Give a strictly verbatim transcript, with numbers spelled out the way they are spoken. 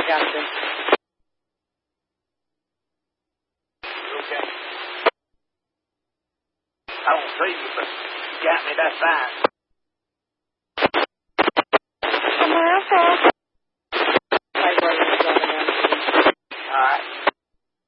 got you. Okay. I don't see you, but you got me, that's fine. Am I okay?